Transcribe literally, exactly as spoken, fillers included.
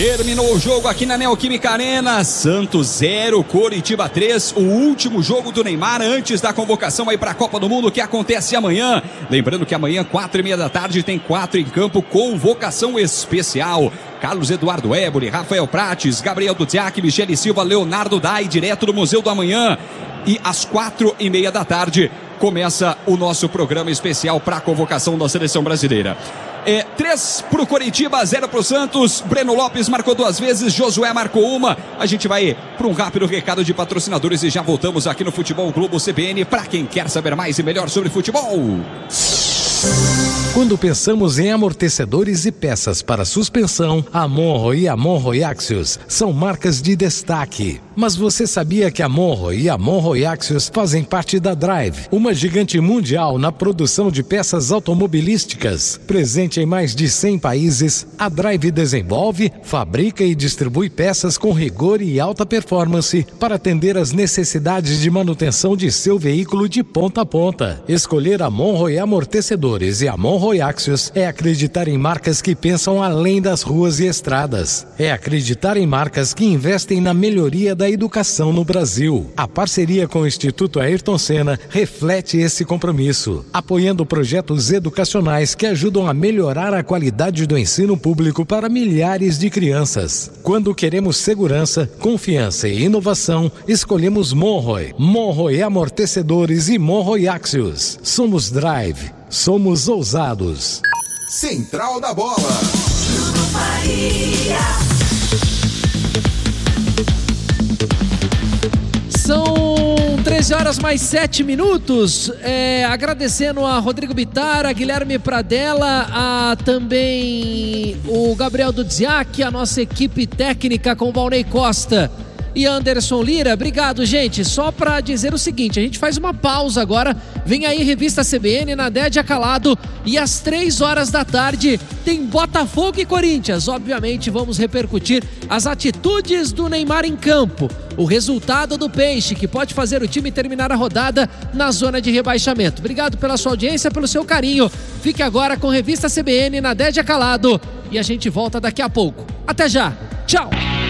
Terminou o jogo aqui na Neoquímica Arena. Santos zero, Coritiba três. O último jogo do Neymar antes da convocação aí para a Copa do Mundo, que acontece amanhã. Lembrando que amanhã, quatro e meia da tarde, tem quatro em campo, convocação especial. Carlos Eduardo Éboli, Rafael Prates, Gabriel Duziak, Michele Silva, Leonardo Dai, direto do Museu do Amanhã. E às quatro e meia da tarde começa o nosso programa especial para a convocação da Seleção Brasileira. É, três pro Coritiba, zero pro Santos. Breno Lopes marcou duas vezes, Josué marcou uma. A gente vai para um rápido recado de patrocinadores e já voltamos aqui no Futebol Globo C B N para quem quer saber mais e melhor sobre futebol. Quando pensamos em amortecedores e peças para suspensão, a Monroe e a Monroe Axios são marcas de destaque. Mas você sabia que a Monroe e a Monroe Axios fazem parte da Drive, uma gigante mundial na produção de peças automobilísticas? Presente em mais de cem países, a Drive desenvolve, fabrica e distribui peças com rigor e alta performance para atender às necessidades de manutenção de seu veículo de ponta a ponta. Escolher a Monroe Amortecedores e a Monroe Axios é acreditar em marcas que pensam além das ruas e estradas. É acreditar em marcas que investem na melhoria da educação no Brasil. A parceria com o Instituto Ayrton Senna reflete esse compromisso, apoiando projetos educacionais que ajudam a melhorar a qualidade do ensino público para milhares de crianças. Quando queremos segurança, confiança e inovação, escolhemos Monroe, Monroe Amortecedores e Monroe Axios. Somos Drive. Somos ousados. Central da Bola. São treze horas mais sete minutos. É, agradecendo a Rodrigo Bittar, a Guilherme Pradella, a também o Gabriel Duziak, a nossa equipe técnica com o Valnei Costa e Anderson Lira. Obrigado, gente. Só para dizer o seguinte, a gente faz uma pausa agora. Vem aí Revista C B N na Dédia Calado e às três horas da tarde tem Botafogo e Corinthians. Obviamente vamos repercutir as atitudes do Neymar em campo, o resultado do Peixe, que pode fazer o time terminar a rodada na zona de rebaixamento. Obrigado pela sua audiência, pelo seu carinho. Fique agora com Revista C B N na Dédia Calado e a gente volta daqui a pouco. Até já. Tchau.